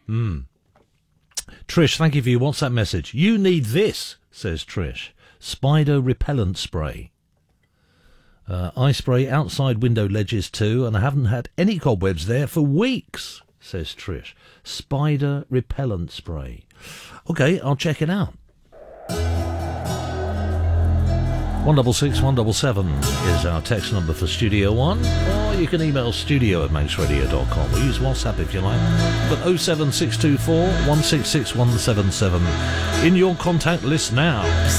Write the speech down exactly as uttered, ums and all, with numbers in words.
Hmm. Trish, thank you for your WhatsApp message. You need this, says Trish. Spider repellent spray. Uh, I spray outside window ledges too, and I haven't had any cobwebs there for weeks, says Trish. Spider repellent spray. Okay, I'll check it out. one double six one double seven is our text number for Studio One, or you can email studio at manx radio dot com. We'll use WhatsApp if you like. But oh seven six two four one six six one seven seven in your contact list now.